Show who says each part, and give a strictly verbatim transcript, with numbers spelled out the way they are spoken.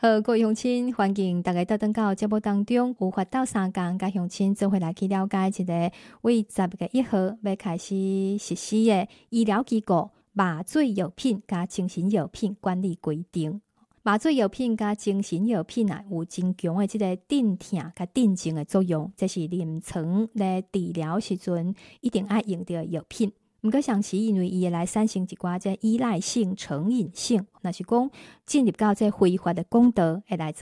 Speaker 1: 好，各位乡亲，欢迎大家到登到节目当中，有法到三工，甲乡亲做伙来去了解一个为十月一号要开始实施的医疗机构麻醉药品加精神药品管理规定。麻醉药品加精神药品啊，有真强的这个镇痛甲镇静的作用，这是临床咧治疗时阵一定爱用到的药品。毋过像是因为伊会来产生一寡这依赖性、成瘾性，若是讲进入到这非法的管道，会来做